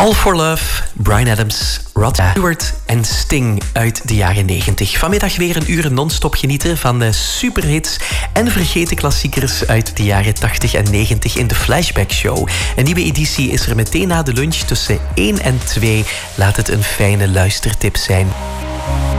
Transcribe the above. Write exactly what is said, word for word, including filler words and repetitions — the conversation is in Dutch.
All for Love, Bryan Adams, Rod Stewart en Sting uit de jaren negentig. Vanmiddag weer een uur non-stop genieten van de superhits en vergeten klassiekers uit de jaren tachtig en negentig in de Flashback Show. Een nieuwe editie is er meteen na de lunch tussen één en twee. Laat het een fijne luistertip zijn.